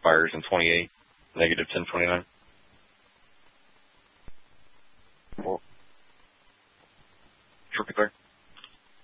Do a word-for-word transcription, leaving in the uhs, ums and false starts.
expires in twenty-eight, negative ten twenty-nine. Well, sure, clear.